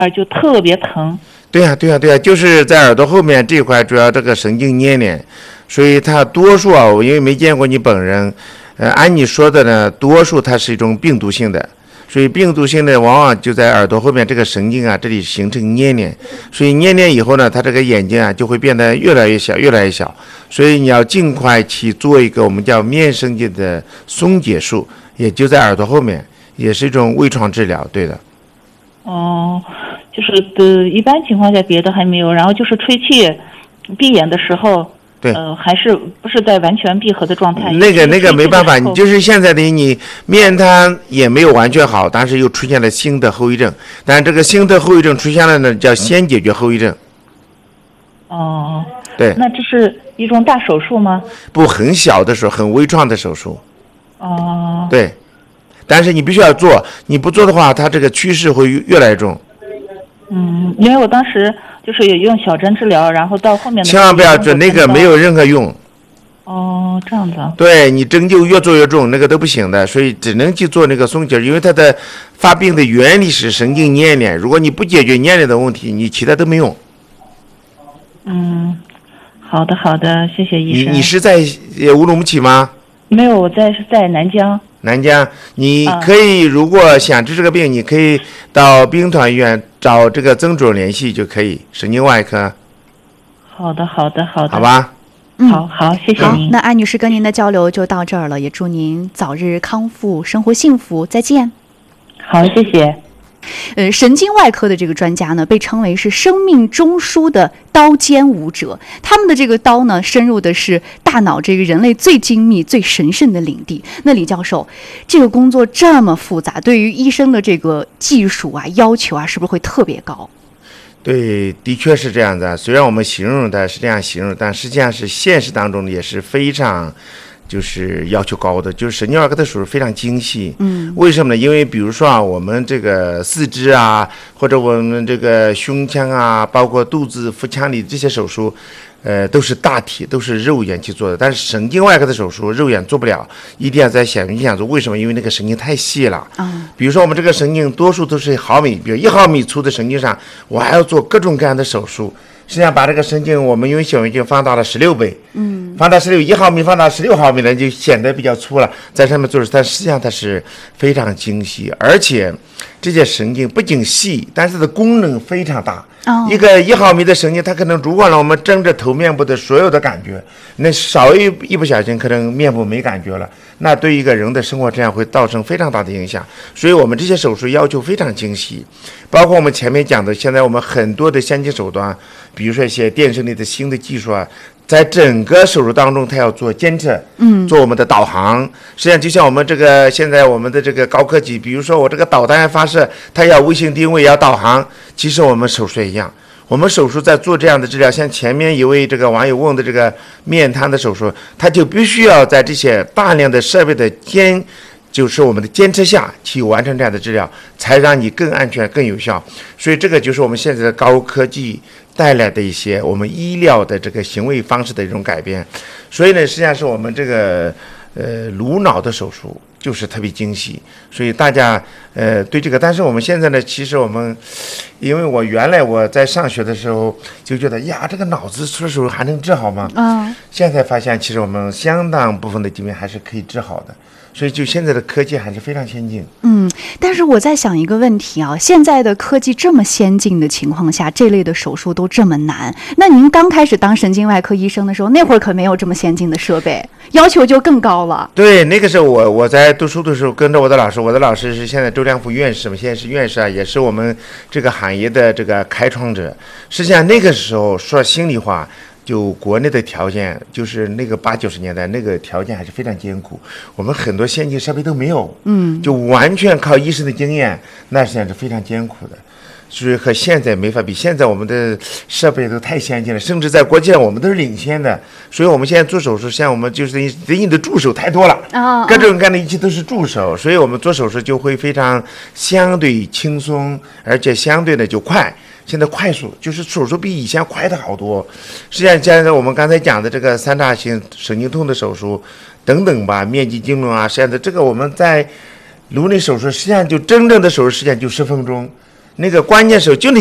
就特别疼。 对呀，对呀，对呀，就是在耳朵后面这块，主要这个神经粘连，所以它多数啊，我因为没见过你本人，按你说的呢，多数它是一种病毒性的，所以病毒性的往往就在耳朵后面这个神经啊这里形成粘连，所以粘连以后呢，它这个眼睛啊就会变得越来越小，越来越小，所以你要尽快去做一个我们叫面神经的松解术，也就在耳朵后面，也是一种微创治疗，对的。 就是一般情况下别的还没有，然后就是吹气、闭眼的时候， 对， 还是不是在完全闭合的状态？ 那个没办法，你就是现在的你面瘫也没有完全好，但是又出现了新的后遗症，但这个新的后遗症出现了呢，叫先解决后遗症。对。 那这是一种大手术吗？ 不，很小的时候，很微创的手术。对，但是你必须要做，你不做的话，它这个趋势会越来越重。 因为我当时就是也用小针治疗，然后到后面的千万不要做那个，没有任何用。 这样子。 对，你针就越做越重，那个都不行的，所以只能去做那个松解，因为它的发病的原理是神经粘连，如果你不解决粘连的问题，你其他都没用。 好的好的，谢谢医生。 你是在乌鲁木齐吗？ 没有，我在南疆。 南疆，你可以如果想治这个病，你可以到兵团医院找这个曾主任联系就可以，神经外科。 好的好的好的。 好吧。 好，谢谢您。 那安女士跟您的交流就到这儿了，也祝您早日康复，生活幸福，再见。 好，谢谢。 神经外科的这个专家呢，被称为是生命中枢的刀尖舞者。他们的这个刀呢，深入的是大脑这个人类最精密、最神圣的领地。那李教授，这个工作这么复杂，对于医生的这个技术啊、要求啊，是不是会特别高？ 对，的确是这样的。虽然我们形容的是这样形容，但实际上是现实当中也是非常就是要求高的，就是神经外科的手术非常精细。为什么呢？因为比如说啊，我们这个四肢啊，或者我们这个胸腔啊，包括肚子、腹腔里这些手术，都是大体，都是肉眼去做的。但是神经外科的手术肉眼做不了，一定要在显微镜下做。为什么？因为那个神经太细了。比如说我们这个神经多数都是毫米，比如1毫米粗的神经上，我还要做各种各样的手术。实际上把这个神经我们用显微镜放大了16倍，放大1毫米放大16毫米呢，就显得比较粗了，在上面做，但实际上它是非常精细，而且这些神经不仅细，但是它的功能非常大。一个1毫米的神经，它可能主管了我们整个头面部的所有的感觉，那稍一不小心，可能面部没感觉了，那对一个人的生活质量会造成非常大的影响。所以我们这些手术要求非常精细，包括我们前面讲的，现在我们很多的先进手段，比如说一些电生理的新的技术啊，在整个手术当中，它要做监测，做我们的导航。实际上，就像我们这个现在我们的这个高科技，比如说我这个导弹发射，它要卫星定位，要导航。其实我们手术也一样，我们手术在做这样的治疗，像前面一位这个网友问的这个面瘫的手术，它就必须要在这些大量的设备的就是我们的监测下去完成这样的治疗，才让你更安全、更有效。所以这个就是我们现在的高科技带来的一些我们医疗的这个行为方式的一种改变。所以呢，实际上是我们这个颅脑的手术就是特别精细，所以大家对这个，但是我们现在呢，其实我们因为我原来我在上学的时候就觉得呀，这个脑子出手术还能治好吗？现在发现其实我们相当部分的疾病还是可以治好的。所以就现在的科技还是非常先进。 但是我在想一个问题啊，现在的科技这么先进的情况下，这类的手术都这么难，那您刚开始当神经外科医生的时候，那会儿可没有这么先进的设备，要求就更高了。 对，那个时候我在读书的时候跟着我的老师，我的老师是现在周良福院士嘛，现在是院士啊，也是我们这个行业的这个开创者。实际上那个时候说心里话，就国内的条件，就是那个80、90年代那个条件还是非常艰苦，我们很多先进设备都没有，就完全靠医生的经验，那实际上是非常艰苦的。所以和现在没法比，现在我们的设备都太先进了，甚至在国际上我们都是领先的。所以我们现在做手术，像我们就是你的助手太多了，各种各样的仪器都是助手，所以我们做手术就会非常相对轻松，而且相对的就快。现在快速，就是手术比以前快的好多。实际上，现在我们刚才讲的这个3大型神经痛的手术等等吧，面积经纶啊，实际上的这个我们在颅内手术，实际上就真正的手术时间就10分钟。 那个关键时候就那